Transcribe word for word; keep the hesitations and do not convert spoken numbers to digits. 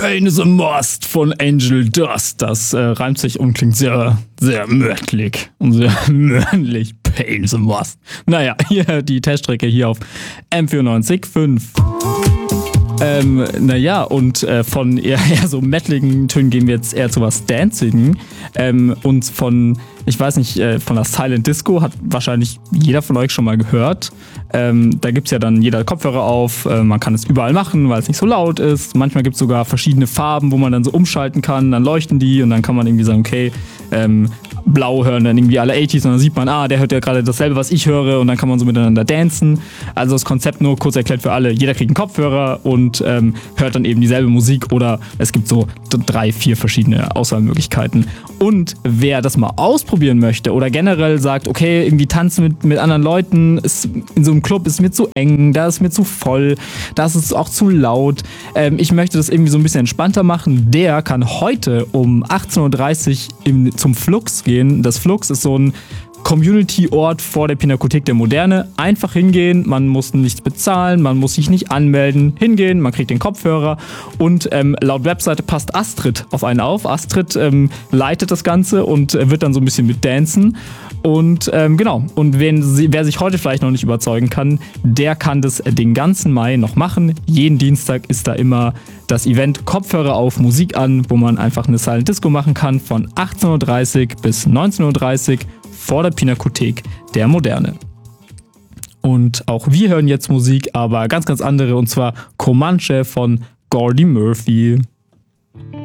Pain is a Must von Angel Dust. Das äh, reimt sich und klingt sehr, sehr mörtlich und sehr männlich. Pain is a Must. Naja, hier die Teststrecke hier auf M vierundneunzig Komma fünf. Ähm, naja, und äh, von eher, eher so mettligen Tönen gehen wir jetzt eher zu was Dancigen. Ähm, und von, ich weiß nicht, äh, von der Silent Disco hat wahrscheinlich jeder von euch schon mal gehört. Ähm, da gibt's ja dann jeder Kopfhörer auf, äh, man kann es überall machen, weil es nicht so laut ist. Manchmal gibt's sogar verschiedene Farben, wo man dann so umschalten kann, dann leuchten die und dann kann man irgendwie sagen, okay, ähm, blau hören dann irgendwie alle achtziger und dann sieht man, ah, der hört ja gerade dasselbe, was ich höre und dann kann man so miteinander dancen. Also das Konzept nur kurz erklärt für alle, jeder kriegt einen Kopfhörer und ähm, hört dann eben dieselbe Musik oder es gibt so drei, vier verschiedene Auswahlmöglichkeiten. Und wer das mal ausprobieren möchte oder generell sagt, okay, irgendwie tanzen mit, mit anderen Leuten, ist, in so einem Club ist mir zu eng, da ist mir zu voll, da ist es auch zu laut, ähm, ich möchte das irgendwie so ein bisschen entspannter machen, der kann heute um achtzehn Uhr dreißig im, zum Flux gehen. Das Flux ist so ein Community-Ort vor der Pinakothek der Moderne. Einfach hingehen, man muss nichts bezahlen, man muss sich nicht anmelden. Hingehen, man kriegt den Kopfhörer und ähm, laut Webseite passt Astrid auf einen auf. Astrid ähm, leitet das Ganze und äh, wird dann so ein bisschen mit dancen. Und ähm, genau, und wen, wer sich heute vielleicht noch nicht überzeugen kann, der kann das den ganzen Mai noch machen. Jeden Dienstag ist da immer das Event Kopfhörer auf, Musik an, wo man einfach eine Silent Disco machen kann von achtzehn Uhr dreißig bis neunzehn Uhr dreißig vor der Pinakothek der Moderne. Und auch wir hören jetzt Musik, aber ganz, ganz andere, und zwar Comanche von Gordy Murphy.